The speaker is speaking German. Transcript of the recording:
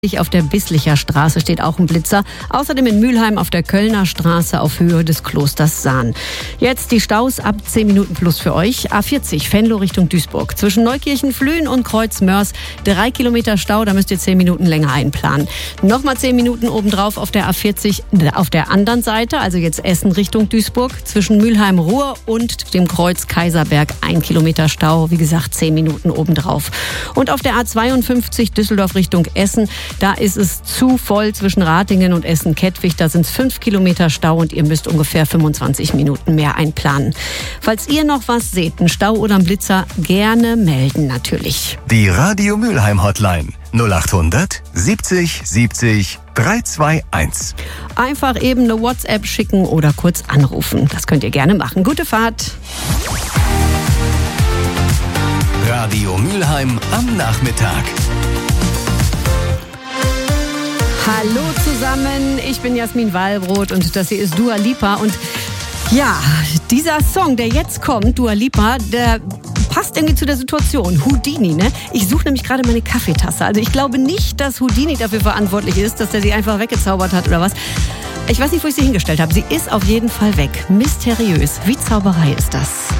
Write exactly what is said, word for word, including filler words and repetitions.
Auf der Bisslicher Straße steht auch ein Blitzer. Außerdem in Mülheim auf der Kölner Straße auf Höhe des Klosters Sahn. Jetzt die Staus ab zehn Minuten plus für euch. A vierzig, Venlo Richtung Duisburg. Zwischen Neukirchen, Flühen und Kreuz Mörs. Drei Kilometer Stau, da müsst ihr zehn Minuten länger einplanen. Nochmal zehn Minuten obendrauf auf der A vierzig auf der anderen Seite, also jetzt Essen Richtung Duisburg. Zwischen Mülheim Ruhr und dem Kreuz Kaiserberg ein Kilometer Stau. Wie gesagt, zehn Minuten obendrauf. Und auf der A zweiundfünfzig Düsseldorf Richtung Essen. Da ist es zu voll zwischen Ratingen und Essen-Kettwig. Da sind es fünf Kilometer Stau und ihr müsst ungefähr fünfundzwanzig Minuten mehr einplanen. Falls ihr noch was seht, einen Stau oder einen Blitzer, gerne melden natürlich. Die Radio Mülheim Hotline null acht hundert siebzig siebzig dreihundertzweiundzwanzig. Einfach eben eine WhatsApp schicken oder kurz anrufen. Das könnt ihr gerne machen. Gute Fahrt. Radio Mülheim am Nachmittag. Hallo zusammen, ich bin Jasmin Wallbrot und das hier ist Dua Lipa. Und ja, dieser Song, der jetzt kommt, Dua Lipa, der passt irgendwie zu der Situation. Houdini, ne? Ich suche nämlich gerade meine Kaffeetasse. Also ich glaube nicht, dass Houdini dafür verantwortlich ist, dass der sie einfach weggezaubert hat oder was. Ich weiß nicht, wo ich sie hingestellt habe. Sie ist auf jeden Fall weg. Mysteriös. Wie Zauberei ist das?